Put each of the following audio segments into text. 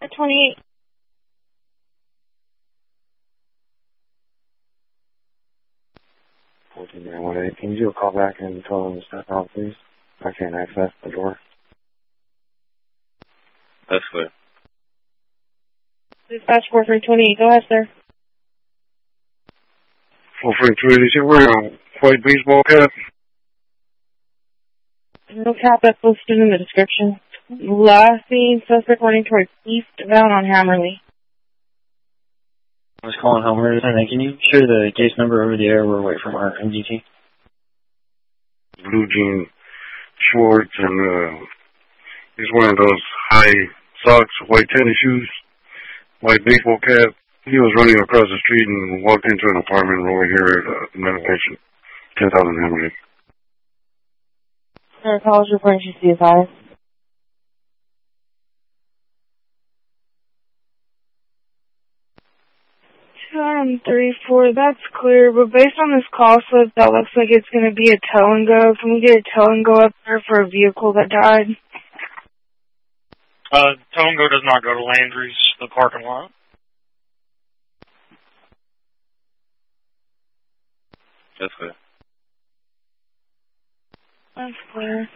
28. Can you do a call back and tell them to step out, please? I can't access the door. That's clear. Dispatch 4328. Go ahead, sir. 442, is he wearing a white baseball cap? No cap that's listed in the description. Last seen suspect running towards eastbound on Hammerly. I was calling Homer. Can you share the case number over the air? We're away from our MDT. Blue jean shorts and he's wearing those high socks, white tennis shoes, white baseball cap. He was running across the street and walked into an apartment right here at Meditation, 10,000 Hammerly. Sir, call is reporting to CSI. 234, that's clear, but based on this call slip, that looks like it's going to be a tow and go. Can we get a tow and go up there for a vehicle that died? Tow and go does not go to Landry's, the parking lot. That's clear. That's clear.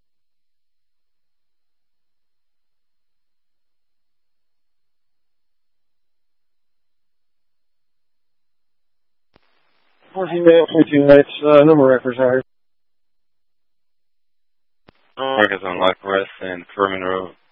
Number records are. Marcus on Lock West and Furman Road.